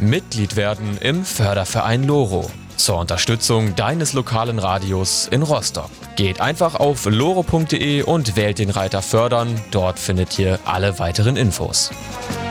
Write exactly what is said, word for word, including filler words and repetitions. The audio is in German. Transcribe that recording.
Mitglied werden im Förderverein Loro zur Unterstützung deines lokalen Radios in Rostock. Geht einfach auf loro punkt de und wählt den Reiter Fördern. Dort findet ihr alle weiteren Infos.